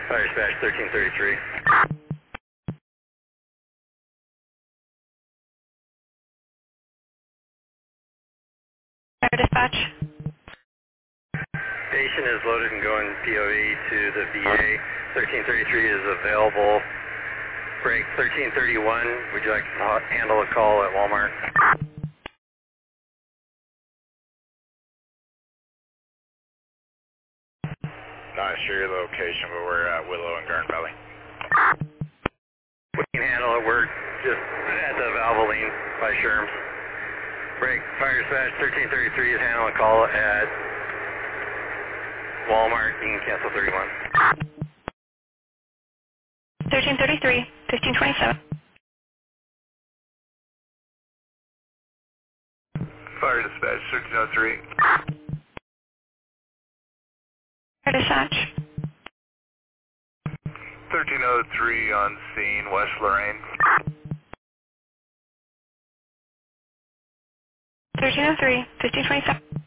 Fire dispatch 1333. Fire dispatch. Patient is loaded and going POE to the VA. 1333 is available. Break 1331. Would you like to handle a call at Walmart? Not sure your location, but we're at Willow and Garden Valley. We can handle it. We're just at the Valvoline by Sherms. Break. Fire dispatch 1333 is handling a call at Walmart. You can cancel 31. 1333, 1527. Fire dispatch 1303. Fire dispatch. 1303 on scene, West Lorraine. 1303, 1527.